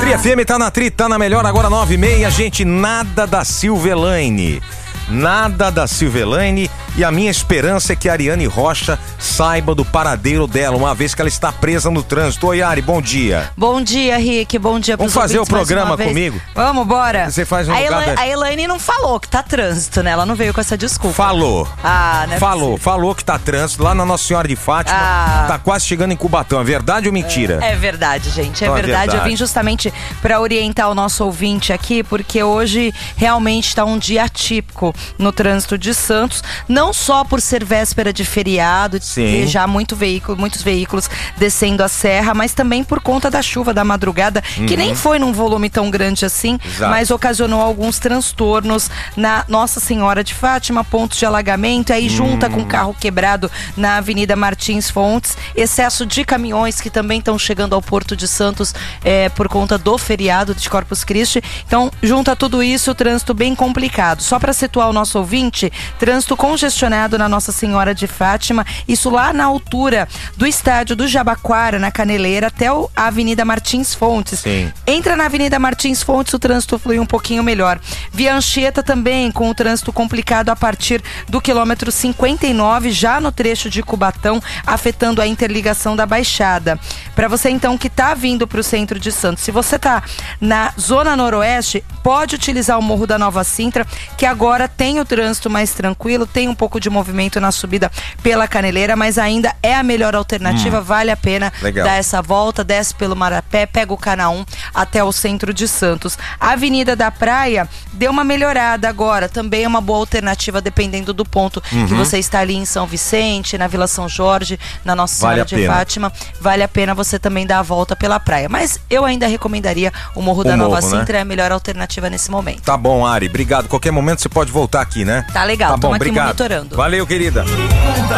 Tri FM tá na Tri, tá na melhor, agora 9h30, gente, nada da Silvelane. Nada da Silvelane, e a minha esperança é que a Ariane Rocha saiba do paradeiro dela, uma vez que ela está presa no trânsito. Oi, Ari, bom dia. Bom dia, Rick, bom dia pros ouvintes. Vamos fazer o programa comigo? Vamos, bora. Você faz um A Elaine não falou que tá trânsito, né? Ela não veio com essa desculpa. Falou. Não é Falou que tá trânsito lá na Nossa Senhora de Fátima, tá quase chegando em Cubatão. É verdade ou mentira? É verdade, gente, é verdade. Eu vim justamente para orientar o nosso ouvinte aqui, porque hoje realmente tá um dia atípico no trânsito de Santos, não só por ser véspera de feriado, e já muitos veículos descendo a serra, mas também por conta da chuva da madrugada, que nem foi num volume tão grande assim, mas ocasionou alguns transtornos na Nossa Senhora de Fátima, pontos de alagamento, aí junta com carro quebrado na Avenida Martins Fontes, excesso de caminhões que também estão chegando ao Porto de Santos por conta do feriado de Corpus Christi. Então, junta tudo isso, o trânsito bem complicado. Só para situar o nosso ouvinte, trânsito congestionado na Nossa Senhora de Fátima, isso lá na altura do estádio do Jabaquara, na Caneleira, até a Avenida Martins Fontes. Entra na Avenida Martins Fontes, o trânsito flui um pouquinho melhor. Via Anchieta também, com o trânsito complicado a partir do quilômetro 59, já no trecho de Cubatão, afetando a interligação da Baixada. Para você então que tá vindo para o centro de Santos, se você tá na zona noroeste, pode utilizar o Morro da Nova Sintra, que agora tem o trânsito mais tranquilo, tem um pouco de movimento na subida pela Caneleira, mas ainda é a melhor alternativa, vale a pena dar essa volta, desce pelo Marapé, pega o Canaã até o centro de Santos. A Avenida da Praia deu uma melhorada agora, também é uma boa alternativa dependendo do ponto que você está ali em São Vicente, na Vila São Jorge, na Nossa Senhora de Fátima, vale a pena você também dar a volta pela praia, mas eu ainda recomendaria o Morro da Nova Sintra, é a melhor alternativa nesse momento. Tá bom, Ari, obrigado, qualquer momento você pode voltar aqui, né? Tá legal, estamos aqui monitorando. Valeu, querida.